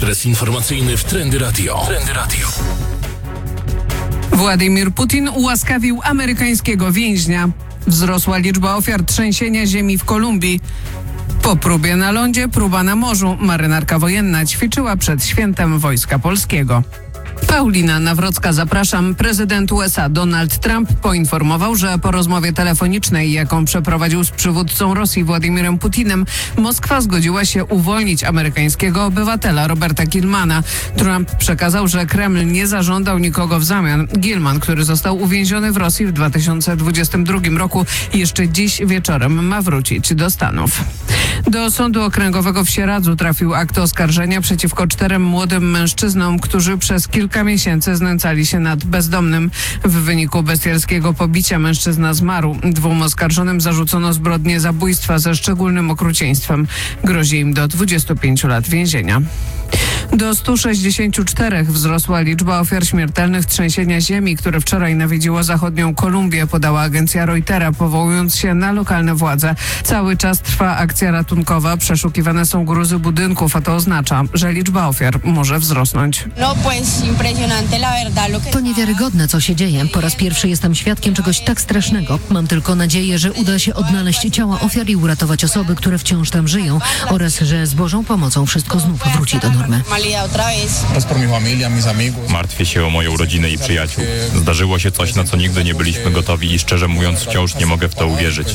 Ekspres informacyjny w Trendy Radio. Władimir Putin ułaskawił amerykańskiego więźnia. Wzrosła liczba ofiar trzęsienia ziemi w Kolumbii. Po próbie na lądzie, próba na morzu. Marynarka wojenna ćwiczyła przed świętem Wojska Polskiego. Paulina Nawrocka, zapraszam. Prezydent USA Donald Trump poinformował, że po rozmowie telefonicznej, jaką przeprowadził z przywódcą Rosji Władimirem Putinem, Moskwa zgodziła się uwolnić amerykańskiego obywatela Roberta Gilmana. Trump przekazał, że Kreml nie zażądał nikogo w zamian. Gilman, który został uwięziony w Rosji w 2022 roku, jeszcze dziś wieczorem ma wrócić do Stanów. Do Sądu Okręgowego w Sieradzu trafił akt oskarżenia przeciwko 4 młodym mężczyznom, którzy przez kilka miesięcy znęcali się nad bezdomnym. W wyniku bestialskiego pobicia mężczyzna zmarł. 2 oskarżonym zarzucono zbrodnię zabójstwa ze szczególnym okrucieństwem. Grozi im do 25 lat więzienia. Do 164 wzrosła liczba ofiar śmiertelnych trzęsienia ziemi, które wczoraj nawiedziło zachodnią Kolumbię, podała agencja Reutera, powołując się na lokalne władze. Cały czas trwa akcja ratunkowa, przeszukiwane są gruzy budynków, a to oznacza, że liczba ofiar może wzrosnąć. To niewiarygodne, co się dzieje. Po raz pierwszy jestem świadkiem czegoś tak strasznego. Mam tylko nadzieję, że uda się odnaleźć ciała ofiar i uratować osoby, które wciąż tam żyją, oraz że z Bożą pomocą wszystko znów wróci do normy. Martwię się o moją rodzinę i przyjaciół. Zdarzyło się coś, na co nigdy nie byliśmy gotowi i szczerze mówiąc wciąż nie mogę w to uwierzyć.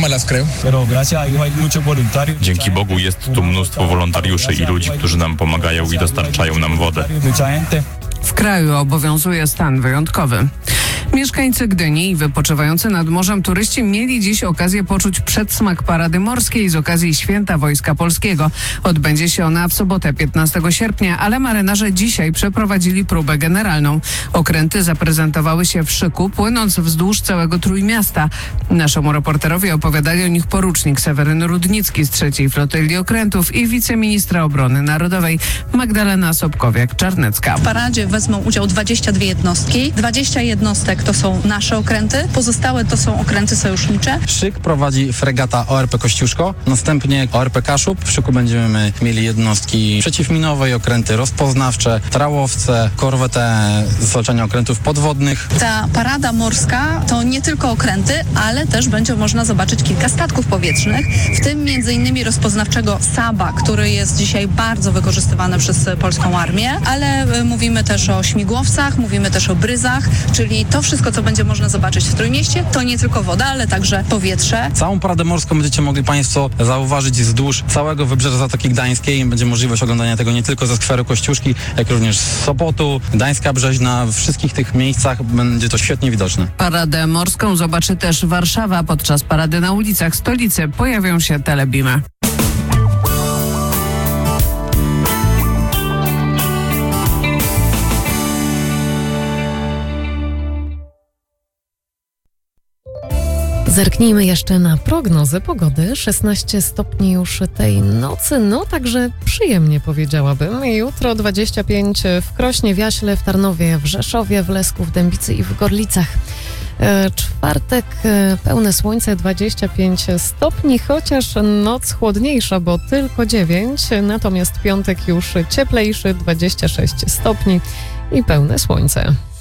Dzięki Bogu jest tu mnóstwo wolontariuszy i ludzi, którzy nam pomagają i dostarczają nam wodę. W kraju obowiązuje stan wyjątkowy. Mieszkańcy Gdyni i wypoczywający nad morzem turyści mieli dziś okazję poczuć przedsmak Parady Morskiej z okazji Święta Wojska Polskiego. Odbędzie się ona w sobotę 15 sierpnia, ale marynarze dzisiaj przeprowadzili próbę generalną. Okręty zaprezentowały się w szyku, płynąc wzdłuż całego Trójmiasta. Naszemu reporterowi opowiadali o nich porucznik Seweryn Rudnicki z 3. Flotyli Okrętów i wiceministra obrony narodowej Magdalena Sobkowiak-Czarnecka. W paradzie wezmą udział 22 jednostki. 20 jednostek to są nasze okręty, pozostałe to są okręty sojusznicze. Szyk prowadzi fregata ORP Kościuszko, następnie ORP Kaszub. W szyku będziemy mieli jednostki przeciwminowe i okręty rozpoznawcze, trałowce, korwetę zwalczania okrętów podwodnych. Ta parada morska to nie tylko okręty, ale też będzie można zobaczyć kilka statków powietrznych, w tym m.in. rozpoznawczego Saba, który jest dzisiaj bardzo wykorzystywany przez polską armię, ale mówimy też o śmigłowcach, mówimy też o bryzach, czyli to wszystko, co będzie można zobaczyć w Trójmieście, to nie tylko woda, ale także powietrze. Całą paradę morską będziecie mogli Państwo zauważyć wzdłuż całego wybrzeża Zatoki Gdańskiej. Będzie możliwość oglądania tego nie tylko ze skweru Kościuszki, jak również z Sopotu, Gdańska Brzeźna. W wszystkich tych miejscach będzie to świetnie widoczne. Paradę morską zobaczy też Warszawa. Podczas parady na ulicach stolicy pojawią się telebimy. Zerknijmy jeszcze na prognozę pogody. 16 stopni już tej nocy, no także przyjemnie powiedziałabym. Jutro 25 w Krośnie, w Jaśle, w Tarnowie, w Rzeszowie, w Lesku, w Dębicy i w Gorlicach. Czwartek pełne słońce, 25 stopni, chociaż noc chłodniejsza, bo tylko 9. Natomiast piątek już cieplejszy, 26 stopni i pełne słońce.